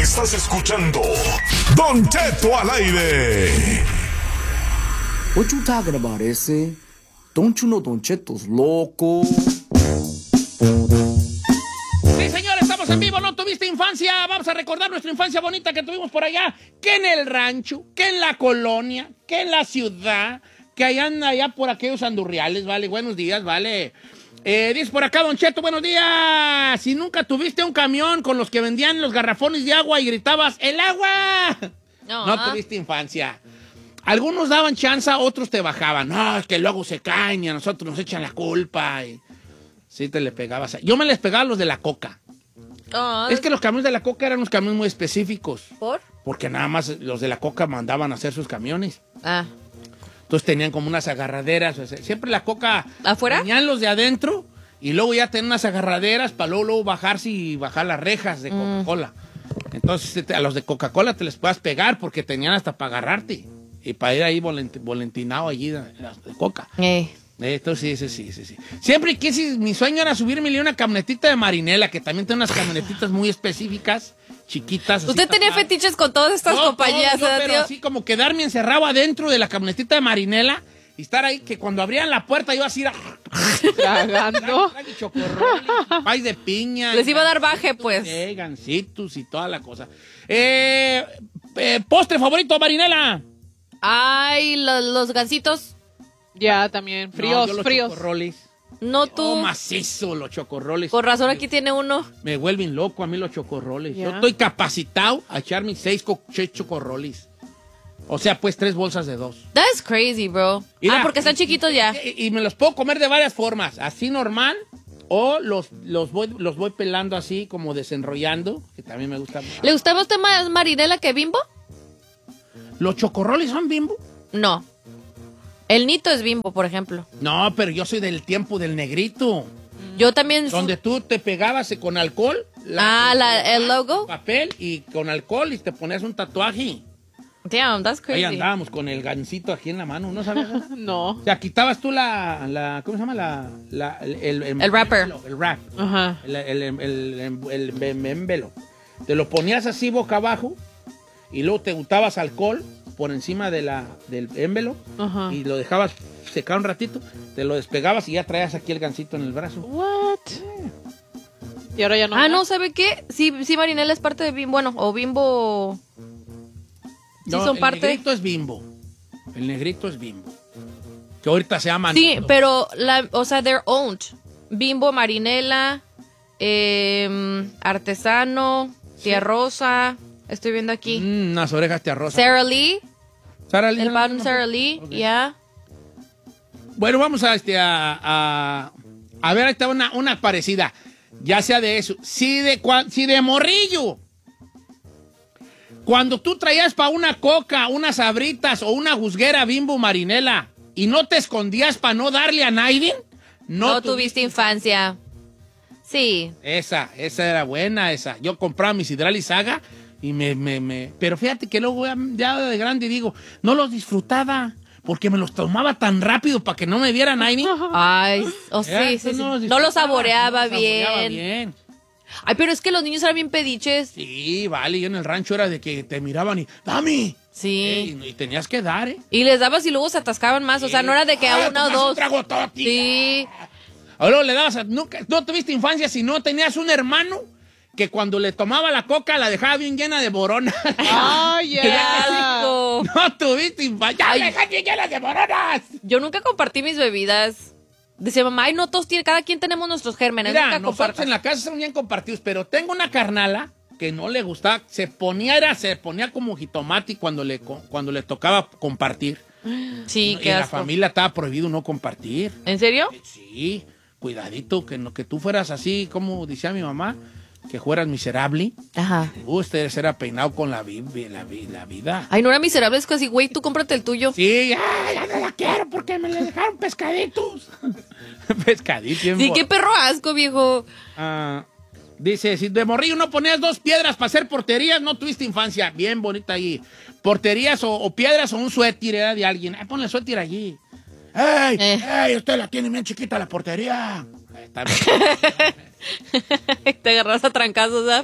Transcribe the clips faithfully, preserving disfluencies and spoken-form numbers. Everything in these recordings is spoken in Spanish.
Estás escuchando Don Cheto al aire. What you talking about, ese? Don't you know Don Cheto's loco? Sí, señores, estamos en vivo. ¿No tuviste infancia? Vamos a recordar nuestra infancia bonita que tuvimos por allá. Que en el rancho, que en la colonia, que en la ciudad, que allá, allá por aquellos andurriales, ¿vale? Buenos días, ¿vale? Eh, dice por acá, Don Cheto, buenos días. Si nunca tuviste un camión con los que vendían los garrafones de agua y gritabas, ¡el agua! No, no tuviste infancia. Algunos daban chanza, otros te bajaban. No, es que luego se caen y a nosotros nos echan la culpa. Y... sí, te le pegabas. Yo me les pegaba a los de la coca. Oh, es que los camiones de la coca eran unos camiones muy específicos. ¿Por? Porque nada más los de la coca mandaban a hacer sus camiones. Ah. Entonces tenían como unas agarraderas. O sea, siempre la coca... ¿afuera? Tenían los de adentro y luego ya tenían unas agarraderas para luego, luego bajarse y bajar las rejas de Coca-Cola. Mm. Entonces a los de Coca-Cola te les puedas pegar porque tenían hasta para agarrarte. Y para ir ahí volent, volentinado allí de, de coca. Eh. Esto sí, sí, sí, sí, sí. Siempre quise, mi sueño era subirme a una camionetita de Marinela, que también tiene unas camionetitas muy específicas, chiquitas. ¿Usted tenía tapadas. Fetiches con todas estas no, compañías? No, no, pero así como quedarme encerrado adentro de la camionetita de Marinela y estar ahí, que cuando abrían la puerta iba así a... tragando. Pais de piña. Les iba a dar baje, pues. Eh, gancitos y toda la cosa. Eh, eh, postre favorito, Marinela. Ay, lo, los gansitos. Ya, también. Fríos, no, yo fríos. Los chocorroles. No tú. Oh, macizo, los chocorroles. Por razón aquí tiene uno. Me vuelven loco a mí los chocorroles. Yeah. Yo estoy capacitado a echarme seis, co seis chocorroles. O sea, pues tres bolsas de dos. That's crazy, bro. Mira, ah, porque están chiquitos ya. Y, y me los puedo comer de varias formas. Así normal. O los, los, voy, los voy pelando así, como desenrollando. Que también me gusta. ¿Le gustaba a usted más Marinela que Bimbo? ¿Los chocorroles son Bimbo? No. El Nito es Bimbo, por ejemplo. No, pero yo soy del tiempo del negrito. Yo también. Donde tú te pegabas con alcohol. La, ah, la, el logo. Papel y con alcohol y te ponías un tatuaje. Damn, that's crazy. Ahí andábamos con el gancito aquí en la mano, ¿no sabes? No. O sea, quitabas tú la, la ¿cómo se llama? La, la el, el, el, el wrapper. El wrap. Ajá. El, el, el, el, el, el envelo. Te lo ponías así boca abajo y luego te untabas alcohol por encima de la, del envelo. Ajá. Y lo dejabas secar un ratito, te lo despegabas y ya traías aquí el gancito en el brazo. What? Yeah. Y ahora ya no. Ah, no, ¿sabe qué? Sí, sí, Marinela es parte de Bimbo, bueno, o Bimbo... Sí, no, son parte. El negrito es Bimbo. El negrito es Bimbo. Que ahorita se llama. Sí, pero, la, o sea, they're owned. Bimbo, Marinela, eh, Artesano, sí. Tía Rosa. Estoy viendo aquí. Mm, unas orejas Tía Rosa. Sara Lee. Sara Lee. El pan no, Sara Lee, ya. Okay. Yeah. Bueno, vamos a, este, a, a, a ver, ahí está una, una parecida. Ya sea de eso. Si de, si de morrillo. Cuando tú traías para una coca, unas sabritas o una juzguera Bimbo Marinela y no te escondías para no darle a nadie, no, no tuviste, tuviste infancia. Sí. Esa, esa era buena, esa. Yo compraba mi Sidral y Saga y me, me, me... Pero fíjate que luego ya de grande digo, no los disfrutaba porque me los tomaba tan rápido para que no me viera nadie. Ay, oh, sí, sí, sí. No los, no los saboreaba, no los bien. saboreaba bien. Ay, pero es que los niños eran bien pediches. Sí, vale, yo en el rancho era de que te miraban y ¡dame! Sí. Eh, y, y tenías que dar, ¿eh? Y les dabas y luego se atascaban más, sí. O sea, no era de que a una o dos. Un trago toti. Sí. O luego le dabas, a, nunca, no tuviste infancia si no tenías un hermano que cuando le tomaba la coca la dejaba bien llena de boronas. ¡Ay, yeah. No tuviste infancia, ya la dejas bien llena de boronas. Yo nunca compartí mis bebidas. Decía mamá, ay, no, todos tienen, cada quien tenemos nuestros gérmenes. Mira, nunca nosotros compartas. en la casa son bien compartidos, pero tengo una carnala que no le gustaba, se ponía, era, se ponía como jitomate cuando le, cuando le tocaba compartir. Sí, no, qué y en asco. la familia estaba prohibido no compartir. ¿En serio? Sí, cuidadito, que, no, que tú fueras así, como decía mi mamá, que fueras miserable. Ajá. Usted era peinado con la, vi, la, la vida. Ay, no era miserable, es casi, güey, tú cómprate el tuyo. Sí, ya, ya no la quiero porque me le dejaron pescaditos. Pescaditos. Sí, qué perro asco, viejo. Ah, dice, si de morrillo no ponías dos piedras para hacer porterías, no tuviste infancia. Bien bonita ahí. Porterías o, o piedras o un suéter era de alguien. Ay, ponle el suéter allí. ¡Ey! Eh. ¡Ey! Usted la tiene bien chiquita la portería. Está bien. Te agarras a trancazos, ¿sabes?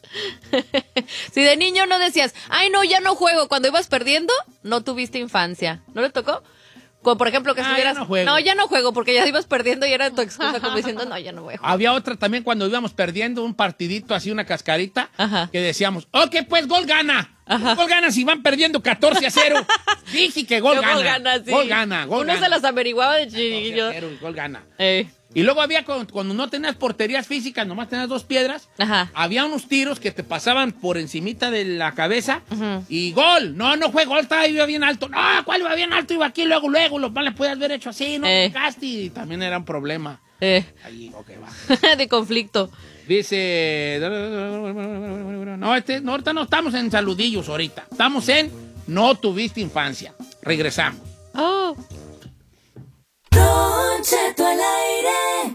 Si de niño no decías, ay, no, ya no juego, cuando ibas perdiendo, no tuviste infancia. ¿No le tocó? Como por ejemplo que Ah, estuvieras, ya no juego. no, ya no juego, porque ya ibas perdiendo y era tu excusa como diciendo, no, ya no voy a jugar. Había otra también cuando íbamos perdiendo un partidito, así una cascarita, Ajá. que decíamos, ok, pues gol gana. Gol gana si van perdiendo catorce a cero. Dije que gol Yo gana. Gol gana, sí. Gol gana, gol Uno gana. se las averiguaba de catorce a chiquillo. cero, gol gana. Eh. Y luego había, cuando, cuando no tenías porterías físicas, nomás tenías dos piedras, Ajá. había unos tiros que te pasaban por encimita de la cabeza Ujú. y gol. No, no fue gol, estaba iba bien alto. No, ¿cuál iba bien alto? Iba aquí, luego, luego. Lo más le podías haber hecho así, no Eh. tocaste. Y también era un problema. Eh. Ahí, ok, va. De conflicto. Dice... No, este, no, ahorita no estamos en saludillos ahorita. Estamos en no tuviste infancia. Regresamos. Oh. Don Cheto al aire.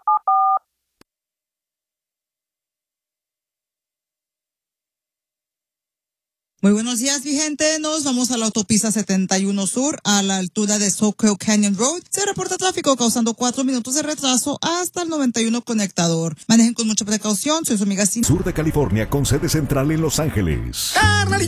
Muy buenos días, mi gente. Nos vamos a la autopista setenta y uno Sur, a la altura de Soquel Canyon Road. Se reporta tráfico causando cuatro minutos de retraso hasta el noventa y uno conectador. Manejen con mucha precaución. Soy su amiga Cindy. Sur de California con sede central en Los Ángeles. Carnalito,